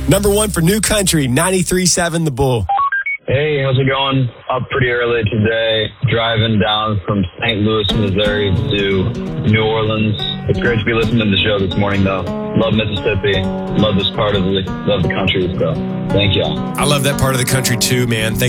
Number one for New Country, 93.7 The Bull. Hey, how's it going? Up pretty early today, driving down from St. Louis, Missouri to New Orleans. It's great to be listening to the show this morning, though. Love Mississippi. Love this part of the country, so thank y'all. I love that part of the country, too, man. Thank